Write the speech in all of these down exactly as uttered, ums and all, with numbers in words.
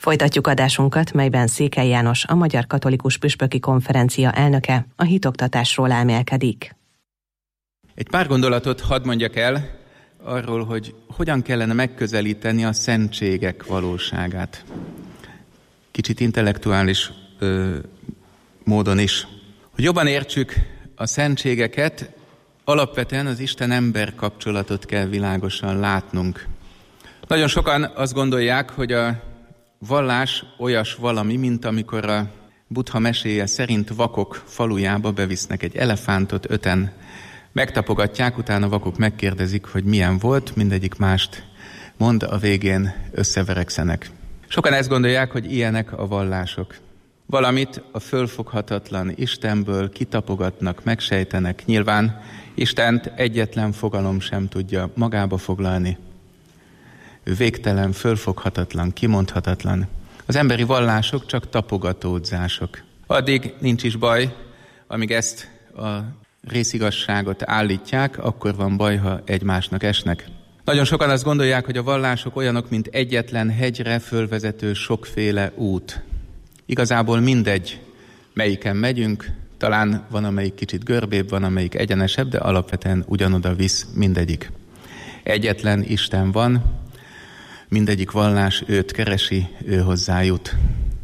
Folytatjuk adásunkat, melyben Székely János, a Magyar Katolikus Püspöki Konferencia elnöke a hitoktatásról elmélkedik. Egy pár gondolatot hadd mondjak el arról, hogy hogyan kellene megközelíteni a szentségek valóságát. Kicsit intellektuális ö, módon is. Hogy jobban értsük a szentségeket, alapvetően az Isten-ember kapcsolatot kell világosan látnunk. Nagyon sokan azt gondolják, hogy a vallás olyas valami, mint amikor a Buddha meséje szerint vakok falujába bevisznek egy elefántot, öten megtapogatják, utána vakok megkérdezik, hogy milyen volt, mindegyik mást mond, a végén összeverekszenek. Sokan ezt gondolják, hogy ilyenek a vallások. Valamit a fölfoghatatlan Istenből kitapogatnak, megsejtenek. Nyilván Istent egyetlen fogalom sem tudja magába foglalni. Ő végtelen, fölfoghatatlan, kimondhatatlan. Az emberi vallások csak tapogatódzások. Addig nincs is baj, amíg ezt a részigazságot állítják, akkor van baj, ha egymásnak esnek. Nagyon sokan azt gondolják, hogy a vallások olyanok, mint egyetlen hegyre fölvezető sokféle út. Igazából mindegy, melyiken megyünk, talán van, amelyik kicsit görbébb, van, amelyik egyenesebb, de alapvetően ugyanoda visz mindegyik. Egyetlen Isten van, mindegyik vallás őt keresi, ő hozzájut.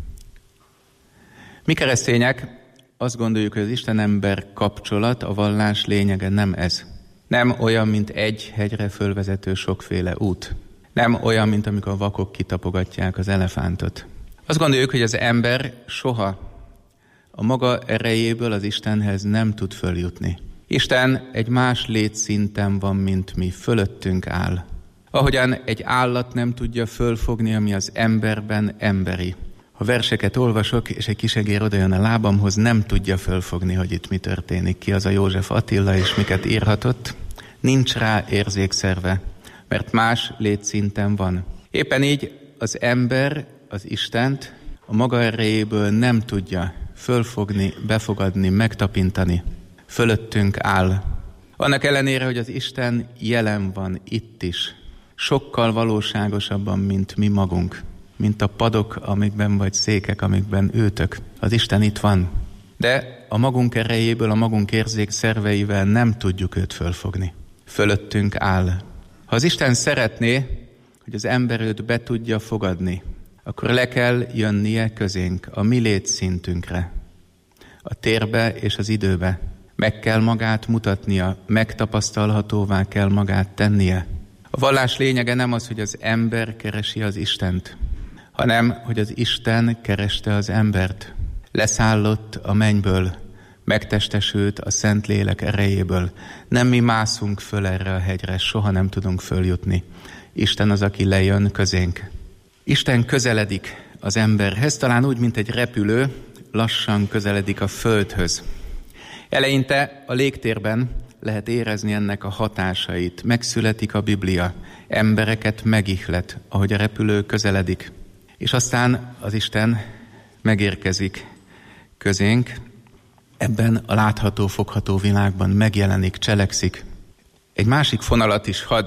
Mi keresztények azt gondoljuk, hogy az Isten-ember kapcsolat, a vallás lényege nem ez. Nem olyan, mint egy hegyre fölvezető sokféle út. Nem olyan, mint amikor a vakok kitapogatják az elefántot. Azt gondoljuk, hogy az ember soha a maga erejéből az Istenhez nem tud följutni. Isten egy más létszinten van, mint mi, fölöttünk áll. Ahogyan egy állat nem tudja fölfogni, ami az emberben emberi. Ha verseket olvasok, és egy kisegér odajön a lábamhoz, nem tudja fölfogni, hogy itt mi történik. Ki az a József Attila, és miket írhatott. Nincs rá érzékszerve, mert más létszinten van. Éppen így az ember az Istent a maga erejéből nem tudja fölfogni, befogadni, megtapintani. Fölöttünk áll. Annak ellenére, hogy az Isten jelen van itt is, sokkal valóságosabban, mint mi magunk, mint a padok, amikben vagy székek, amikben ültök. Az Isten itt van, de a magunk erejéből, a magunk érzékszerveivel nem tudjuk őt fölfogni. Fölöttünk áll. Ha az Isten szeretné, hogy az ember őt be tudja fogadni, akkor le kell jönnie közénk, a mi létszintünkre, a térbe és az időbe. Meg kell magát mutatnia, megtapasztalhatóvá kell magát tennie. A vallás lényege nem az, hogy az ember keresi az Istent, hanem, hogy az Isten kereste az embert. Leszállott a mennyből, megtestesült a Szentlélek erejéből. Nem mi mászunk föl erre a hegyre, soha nem tudunk följutni. Isten az, aki lejön közénk. Isten közeledik az emberhez, talán úgy, mint egy repülő, lassan közeledik a földhöz. Eleinte a légtérben lehet érezni ennek a hatásait. Megszületik a Biblia, embereket megihlet, ahogy a repülő közeledik. És aztán az Isten megérkezik közénk, ebben a látható, fogható világban megjelenik, cselekszik. Egy másik fonalat is hadd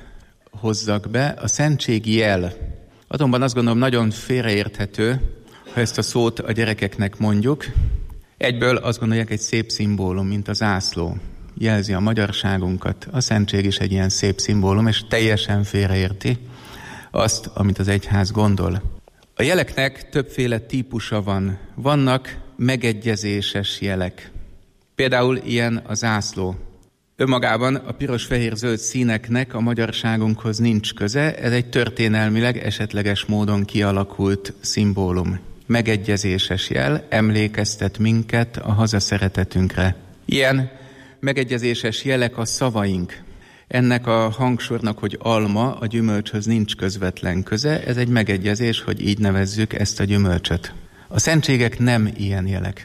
hozzak be, a szentség jel. Azonban azt gondolom nagyon félreérthető, ha ezt a szót a gyerekeknek mondjuk. Egyből azt gondolják, egy szép szimbólum, mint a zászló. Jelzi a magyarságunkat. A szentség is egy ilyen szép szimbólum, és teljesen félreérti azt, amit az egyház gondol. A jeleknek többféle típusa van. Vannak megegyezéses jelek. Például ilyen a zászló. Önmagában a piros-fehér-zöld színeknek a magyarságunkhoz nincs köze, ez egy történelmileg esetleges módon kialakult szimbólum. Megegyezéses jel, emlékeztet minket a hazaszeretetünkre. Ilyen megegyezéses jelek a szavaink. Ennek a hangsornak, hogy alma, a gyümölcshöz nincs közvetlen köze, ez egy megegyezés, hogy így nevezzük ezt a gyümölcsöt. A szentségek nem ilyen jelek.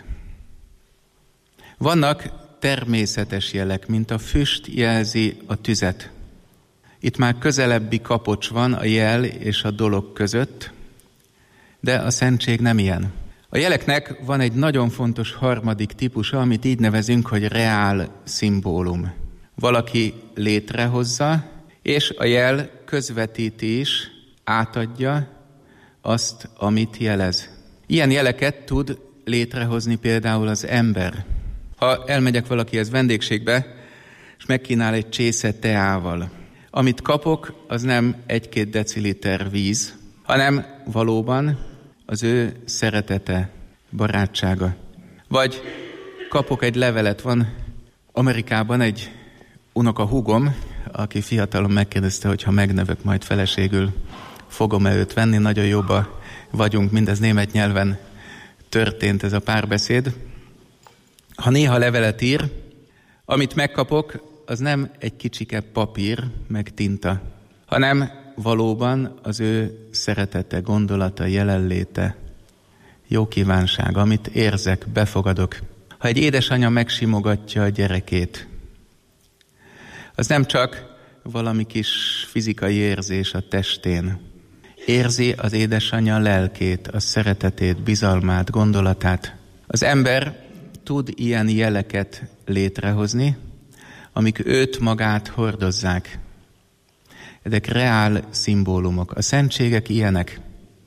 Vannak természetes jelek, mint a füst jelzi a tüzet. Itt már közelebbi kapocs van a jel és a dolog között, de a szentség nem ilyen. A jeleknek van egy nagyon fontos harmadik típusa, amit így nevezünk, hogy reál szimbólum. Valaki létrehozza, és a jel közvetíti is, átadja azt, amit jelez. Ilyen jeleket tud létrehozni például az ember. Ha elmegyek valakihez vendégségbe, és megkínál egy csésze teával, amit kapok, az nem egy-két deciliter víz, hanem valóban az ő szeretete, barátsága. Vagy kapok egy levelet, van Amerikában egy unoka húgom, aki fiatalon megkérdezte, hogy ha megnövök majd feleségül, fogom-e őt venni, nagyon jóba vagyunk, mindez német nyelven történt ez a párbeszéd. Ha néha levelet ír, amit megkapok, az nem egy kicsike papír, meg tinta, hanem valóban az ő szeretete, gondolata, jelenléte, jó kívánsága, amit érzek, befogadok. Ha egy édesanya megsimogatja a gyerekét, az nem csak valami kis fizikai érzés a testén. Érzi az édesanyja lelkét, a szeretetét, bizalmát, gondolatát. Az ember tud ilyen jeleket létrehozni, amik őt magát hordozzák. Ezek reál szimbólumok. A szentségek ilyenek.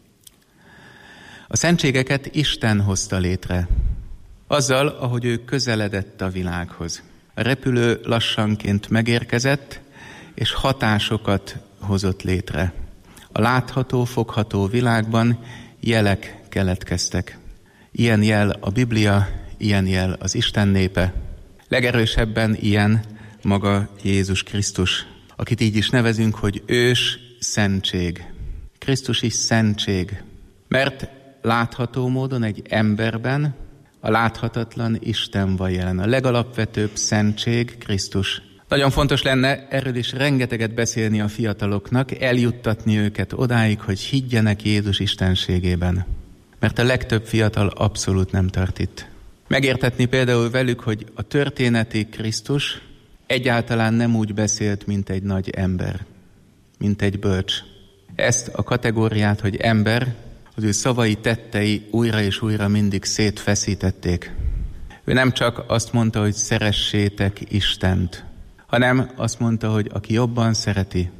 A szentségeket Isten hozta létre. Azzal, ahogy ő közeledett a világhoz. A repülő lassanként megérkezett, és hatásokat hozott létre. A látható, fogható világban jelek keletkeztek. Ilyen jel a Biblia, ilyen jel az Isten népe. Legerősebben ilyen maga Jézus Krisztus, akit így is nevezünk, hogy ős szentség. Krisztus is szentség, mert látható módon egy emberben a láthatatlan Isten van jelen. A legalapvetőbb szentség Krisztus. Nagyon fontos lenne erről is rengeteget beszélni a fiataloknak, eljuttatni őket odáig, hogy higgyenek Jézus istenségében. Mert a legtöbb fiatal abszolút nem tart itt. Megértetni például velük, hogy a történeti Krisztus egyáltalán nem úgy beszélt, mint egy nagy ember, mint egy bölcs. Ezt a kategóriát, hogy ember, az ő szavai, tettei újra és újra mindig szétfeszítették. Ő nem csak azt mondta, hogy szeressétek Istent, hanem azt mondta, hogy aki jobban szereti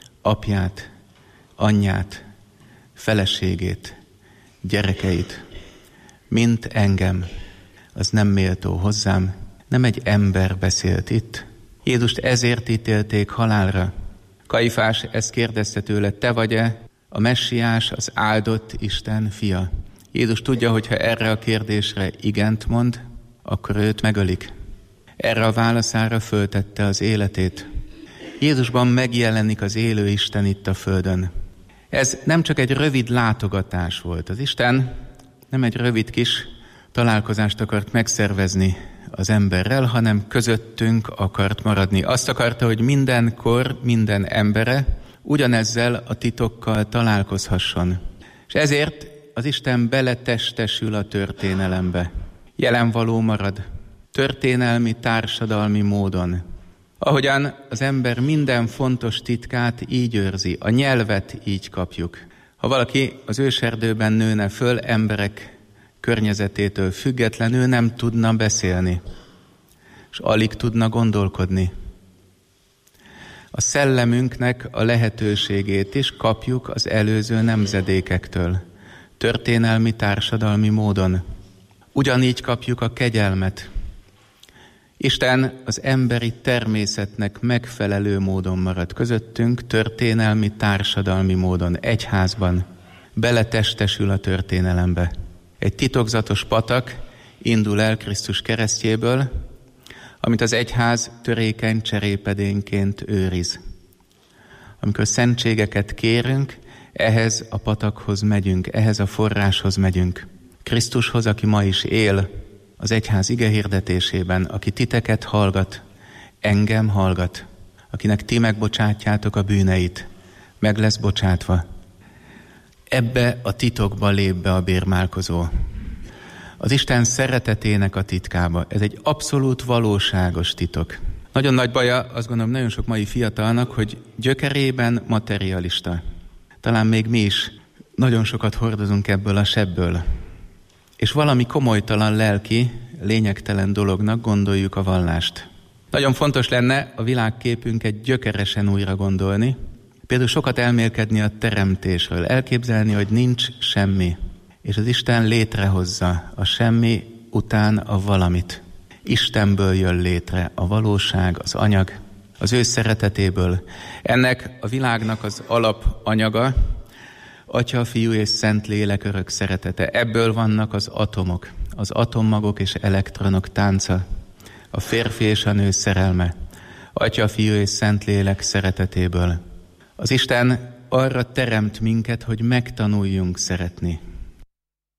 apját, anyját, feleségét, gyerekeit, mint engem, az nem méltó hozzám. Nem egy ember beszélt itt. Jézust ezért ítélték halálra. Kajfás ezt kérdezte tőle, te vagy-e a messiás, az áldott Isten fia? Jézus tudja, hogy ha erre a kérdésre igent mond, akkor őt megölik. Erre a válaszára föltette az életét. Jézusban megjelenik az élő Isten itt a földön. Ez nem csak egy rövid látogatás volt. Az Isten nem egy rövid kis találkozást akart megszervezni az emberrel, hanem közöttünk akart maradni. Azt akarta, hogy mindenkor, minden embere ugyanezzel a titokkal találkozhasson. És ezért az Isten beletestesül a történelembe. Jelenvaló marad. Történelmi, társadalmi módon. Ahogyan az ember minden fontos titkát így őrzi, a nyelvet így kapjuk. Ha valaki az őserdőben nőne föl, emberek környezetétől függetlenül nem tudna beszélni, és alig tudna gondolkodni. A szellemünknek a lehetőségét is kapjuk az előző nemzedékektől, történelmi, társadalmi módon. Ugyanígy kapjuk a kegyelmet. Isten az emberi természetnek megfelelő módon marad közöttünk, történelmi, társadalmi módon, egyházban, beletestesül a történelembe. Egy titokzatos patak indul el Krisztus keresztjéből, amit az egyház törékeny cserépedénként őriz. Amikor szentségeket kérünk, ehhez a patakhoz megyünk, ehhez a forráshoz megyünk. Krisztushoz, aki ma is él az egyház igehirdetésében, aki titeket hallgat, engem hallgat, akinek ti megbocsátjátok a bűneit, meg lesz bocsátva. Ebbe a titokba lép be a bérmálkozó. Az Isten szeretetének a titkába. Ez egy abszolút valóságos titok. Nagyon nagy baja, azt gondolom, nagyon sok mai fiatalnak, hogy gyökerében materialista. Talán még mi is nagyon sokat hordozunk ebből a sebből. És valami komolytalan lelki, lényegtelen dolognak gondoljuk a vallást. Nagyon fontos lenne a világképünket gyökeresen újra gondolni, Például sokat elmélkedni a teremtésről, elképzelni, hogy nincs semmi, és az Isten létrehozza a semmi után a valamit. Istenből jön létre a valóság, az anyag, az ő szeretetéből. Ennek a világnak az alapanyaga, Atya, Fiú és Szentlélek örök szeretete. Ebből vannak az atomok, az atommagok és elektronok tánca, a férfi és a nő szerelme, Atya, Fiú és Szentlélek szeretetéből. Az Isten arra teremt minket, hogy megtanuljunk szeretni.